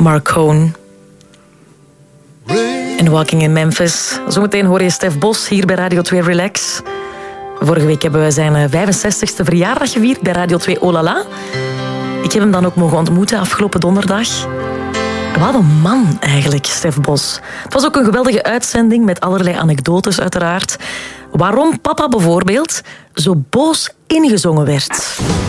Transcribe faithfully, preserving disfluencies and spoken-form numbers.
Marcone. En Walking in Memphis. Zometeen hoor je Stef Bos hier bij Radio twee Relax. Vorige week hebben we zijn vijfenzestigste verjaardag gevierd bij Radio twee Oh La La. Ik heb hem dan ook mogen ontmoeten afgelopen donderdag. Wat een man eigenlijk, Stef Bos. Het was ook een geweldige uitzending met allerlei anekdotes uiteraard. Waarom papa bijvoorbeeld zo boos ingezongen werd.